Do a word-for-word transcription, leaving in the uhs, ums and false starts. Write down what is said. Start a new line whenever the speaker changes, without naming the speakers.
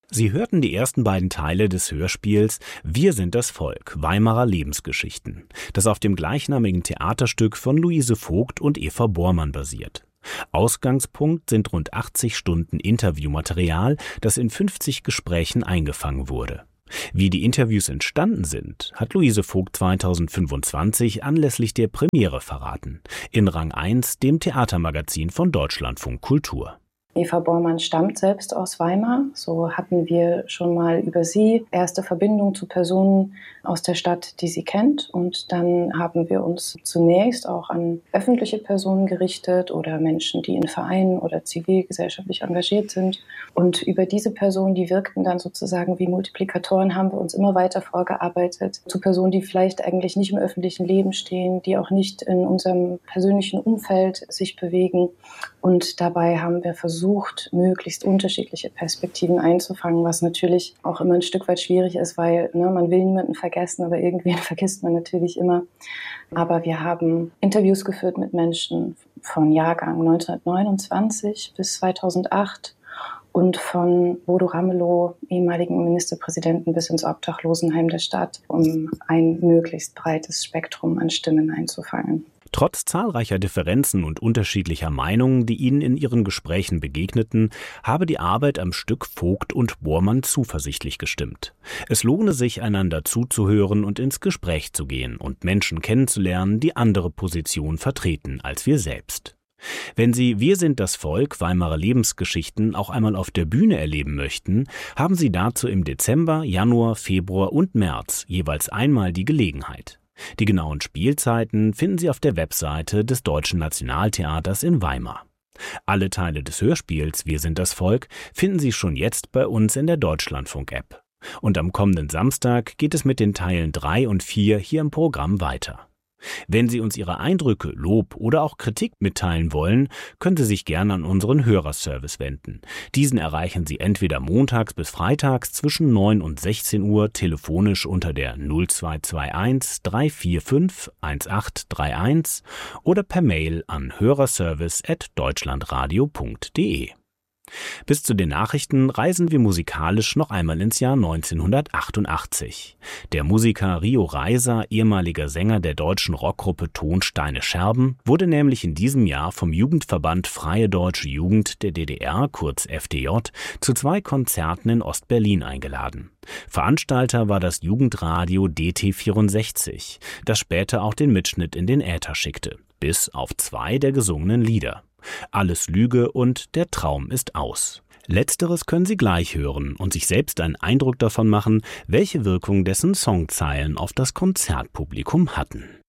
Sie hörten die ersten beiden Teile des Hörspiels Wir sind das Volk, Weimarer Lebensgeschichten, das auf dem gleichnamigen Theaterstück von Luise Vogt und Eva Bormann basiert. Ausgangspunkt sind rund achtzig Stunden Interviewmaterial, das in fünfzig Gesprächen eingefangen wurde. Wie die Interviews entstanden sind, hat Luise Vogt zweitausendfünfundzwanzig anlässlich der Premiere verraten, in Rang eins, dem Theatermagazin von Deutschlandfunk Kultur.
Eva Bormann stammt selbst aus Weimar, so hatten wir schon mal über sie erste Verbindung zu Personen aus der Stadt, die sie kennt. Und dann haben wir uns zunächst auch an öffentliche Personen gerichtet oder Menschen, die in Vereinen oder zivilgesellschaftlich engagiert sind. Und über diese Personen, die wirkten dann sozusagen wie Multiplikatoren, haben wir uns immer weiter vorgearbeitet zu Personen, die vielleicht eigentlich nicht im öffentlichen Leben stehen, die auch nicht in unserem persönlichen Umfeld sich bewegen. Und dabei haben wir versucht, versucht, möglichst unterschiedliche Perspektiven einzufangen, was natürlich auch immer ein Stück weit schwierig ist, weil ne, man will niemanden vergessen, aber irgendwen vergisst man natürlich immer. Aber wir haben Interviews geführt mit Menschen von Jahrgang neunzehnhundertneunundzwanzig bis zweitausendacht und von Bodo Ramelow, ehemaligen Ministerpräsidenten, bis ins Obdachlosenheim der Stadt, um ein möglichst breites Spektrum an Stimmen einzufangen.
Trotz zahlreicher Differenzen und unterschiedlicher Meinungen, die Ihnen in Ihren Gesprächen begegneten, habe die Arbeit am Stück Vogt und Bormann zuversichtlich gestimmt. Es lohne sich, einander zuzuhören und ins Gespräch zu gehen und Menschen kennenzulernen, die andere Positionen vertreten als wir selbst. Wenn Sie Wir sind das Volk, Weimarer Lebensgeschichten auch einmal auf der Bühne erleben möchten, haben Sie dazu im Dezember, Januar, Februar und März jeweils einmal die Gelegenheit. Die genauen Spielzeiten finden Sie auf der Webseite des Deutschen Nationaltheaters in Weimar. Alle Teile des Hörspiels Wir sind das Volk finden Sie schon jetzt bei uns in der Deutschlandfunk-App. Und am kommenden Samstag geht es mit den Teilen drei und vier hier im Programm weiter. Wenn Sie uns Ihre Eindrücke, Lob oder auch Kritik mitteilen wollen, können Sie sich gerne an unseren Hörerservice wenden. Diesen erreichen Sie entweder montags bis freitags zwischen neun und sechzehn Uhr telefonisch unter der null zwei zwei eins drei vier fünf eins acht drei eins oder per Mail an hörerservice at deutschlandradio punkt de. Bis zu den Nachrichten reisen wir musikalisch noch einmal ins Jahr neunzehnhundertachtundachtzig. Der Musiker Rio Reiser, ehemaliger Sänger der deutschen Rockgruppe Ton Steine Scherben, wurde nämlich in diesem Jahr vom Jugendverband Freie Deutsche Jugend der D D R, kurz F D J, zu zwei Konzerten in Ostberlin eingeladen. Veranstalter war das Jugendradio D T vierundsechzig, das später auch den Mitschnitt in den Äther schickte, bis auf zwei der gesungenen Lieder. Alles Lüge und Der Traum ist aus. Letzteres können Sie gleich hören und sich selbst einen Eindruck davon machen, welche Wirkung dessen Songzeilen auf das Konzertpublikum hatten.